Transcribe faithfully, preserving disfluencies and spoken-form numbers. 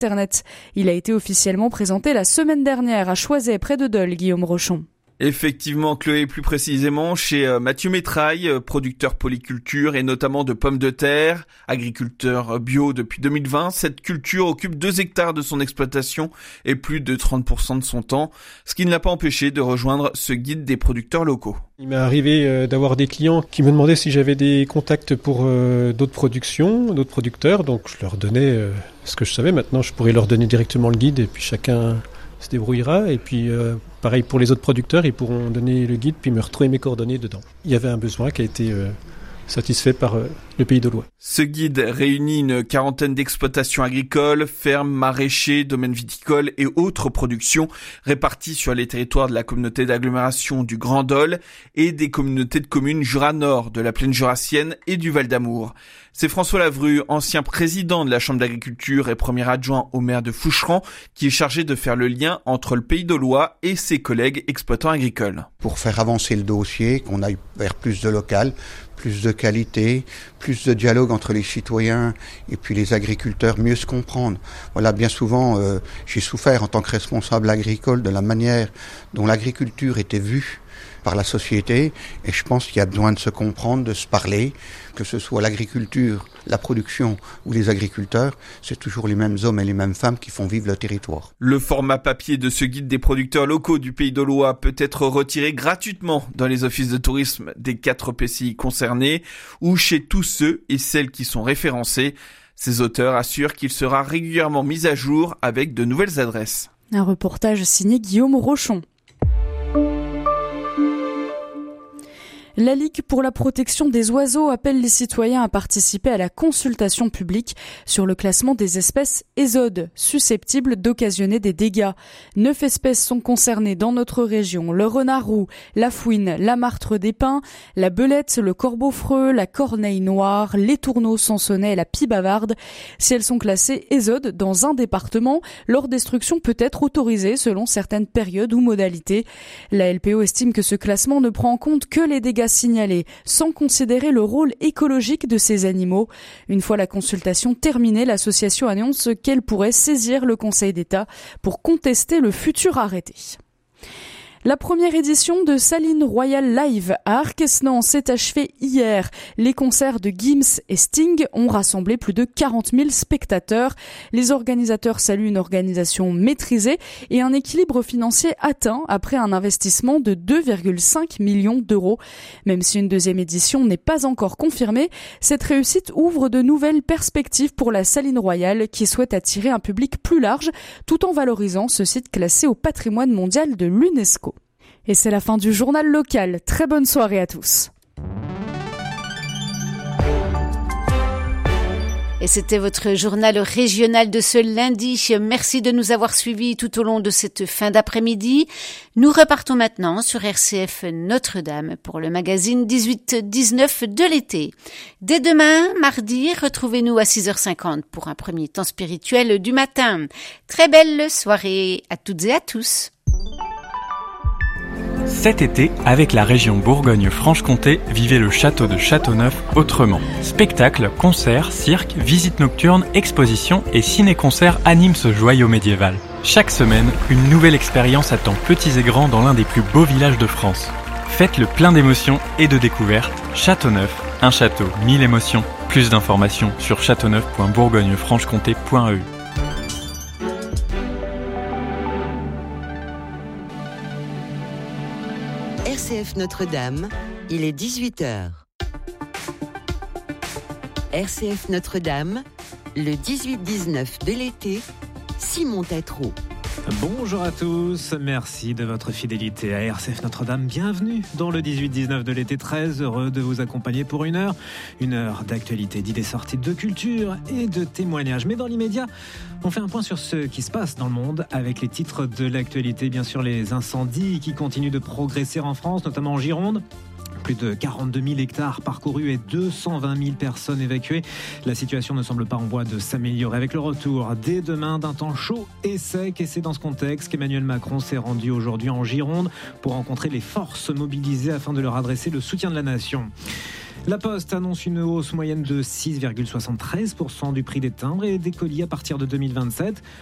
Internet. Il a été officiellement présenté la semaine dernière à Choiset, près de Dole, Guillaume Rochon. Effectivement, Chloé, plus précisément chez Mathieu Métraille, producteur polyculture et notamment de pommes de terre, agriculteur bio depuis deux mille vingt. Cette culture occupe deux hectares de son exploitation et plus de trente pour cent de son temps, ce qui ne l'a pas empêché de rejoindre ce guide des producteurs locaux. Il m'est arrivé euh, d'avoir des clients qui me demandaient si j'avais des contacts pour euh, d'autres productions, d'autres producteurs, donc je leur donnais euh, ce que je savais. Maintenant, je pourrais leur donner directement le guide et puis chacun se débrouillera. Et puis euh, pareil pour les autres producteurs, ils pourront donner le guide puis me retrouver mes coordonnées dedans. Il y avait un besoin qui a été euh, satisfait par euh, le Pays d'Aulois. Ce guide réunit une quarantaine d'exploitations agricoles, fermes, maraîchers, domaines viticoles et autres productions réparties sur les territoires de la communauté d'agglomération du Grand Dole et des communautés de communes Jura Nord, de la plaine jurassienne et du Val d'Amour. C'est François Lavru, ancien président de la Chambre d'agriculture et premier adjoint au maire de Foucheran, qui est chargé de faire le lien entre le Pays d'Aulois et ses collègues exploitants agricoles. Pour faire avancer le dossier, qu'on aille vers plus de local, plus de qualité, plus de dialogue entre les citoyens et puis les agriculteurs, mieux se comprendre. Voilà, bien souvent, euh, j'ai souffert en tant que responsable agricole de la manière dont l'agriculture était vue par la société, et je pense qu'il y a besoin de se comprendre, de se parler, que ce soit l'agriculture, la production ou les agriculteurs, c'est toujours les mêmes hommes et les mêmes femmes qui font vivre le territoire. Le format papier de ce guide des producteurs locaux du Pays d'Aulois peut être retiré gratuitement dans les offices de tourisme des quatre P C I concernés ou chez tous ceux et celles qui sont référencés. Ces auteurs assurent qu'il sera régulièrement mis à jour avec de nouvelles adresses. Un reportage signé Guillaume Rochon. La Ligue pour la protection des oiseaux appelle les citoyens à participer à la consultation publique sur le classement des espèces ésode, susceptibles d'occasionner des dégâts. Neuf espèces sont concernées dans notre région. Le renard roux, la fouine, la martre des pins, la belette, le corbeau-freux, la corneille noire, les tourneaux sansonnets et la pie bavarde. Si elles sont classées ésode dans un département, leur destruction peut être autorisée selon certaines périodes ou modalités. La L P O estime que ce classement ne prend en compte que les dégâts signalés, sans considérer le rôle écologique de ces animaux. Une fois la consultation terminée, l'association annonce qu'elle pourrait saisir le Conseil d'État pour contester le futur arrêté. La première édition de Saline Royal Live à Arquesnan s'est achevée hier. Les concerts de Gims et Sting ont rassemblé plus de quarante mille spectateurs. Les organisateurs saluent une organisation maîtrisée et un équilibre financier atteint après un investissement de deux virgule cinq millions d'euros. Même si une deuxième édition n'est pas encore confirmée, cette réussite ouvre de nouvelles perspectives pour la Saline Royal qui souhaite attirer un public plus large tout en valorisant ce site classé au patrimoine mondial de l'UNESCO. Et c'est la fin du journal local. Très bonne soirée à tous. Et c'était votre journal régional de ce lundi. Merci de nous avoir suivis tout au long de cette fin d'après-midi. Nous repartons maintenant sur R C F Notre-Dame pour le magazine dix-huit dix-neuf de l'été. Dès demain, mardi, retrouvez-nous à six heures cinquante pour un premier temps spirituel du matin. Très belle soirée à toutes et à tous. Cet été, avec la région Bourgogne-Franche-Comté, vivez le château de Châteauneuf autrement. Spectacles, concerts, cirques, visites nocturnes, expositions et ciné-concerts animent ce joyau médiéval. Chaque semaine, une nouvelle expérience attend petits et grands dans l'un des plus beaux villages de France. Faites le plein d'émotions et de découvertes. Châteauneuf, un château, mille émotions. Plus d'informations sur châteauneuf point bourgogne franche comté point e u. R C F Notre-Dame, il est dix-huit heures. R C F Notre-Dame, le dix-huit dix-neuf de l'été, Simon Tétrault. Bonjour à tous, merci de votre fidélité à R C F Notre-Dame. Bienvenue dans le dix-huit dix-neuf de l'été, très heureux de vous accompagner pour une heure. Une heure d'actualité, d'idées sorties, de culture et de témoignages. Mais dans l'immédiat, on fait un point sur ce qui se passe dans le monde avec les titres de l'actualité. Bien sûr, les incendies qui continuent de progresser en France, notamment en Gironde. Plus de quarante-deux mille hectares parcourus et deux cent vingt mille personnes évacuées. La situation ne semble pas en voie de s'améliorer avec le retour dès demain d'un temps chaud et sec. Et c'est dans ce contexte qu'Emmanuel Macron s'est rendu aujourd'hui en Gironde pour rencontrer les forces mobilisées afin de leur adresser le soutien de la nation. La Poste annonce une hausse moyenne de six virgule soixante-treize pour cent du prix des timbres et des colis à partir de deux mille vingt-sept.